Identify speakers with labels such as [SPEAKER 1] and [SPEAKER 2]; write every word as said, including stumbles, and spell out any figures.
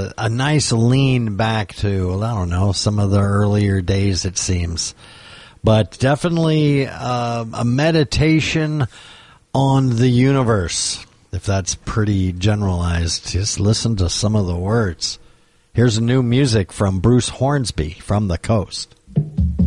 [SPEAKER 1] a, a nice lean back to, I don't know, some of the earlier days, it seems. But definitely uh, a meditation on the universe, if that's pretty generalized. Just listen to some of the words. Here's new music from Bruce Hornsby from the Coast.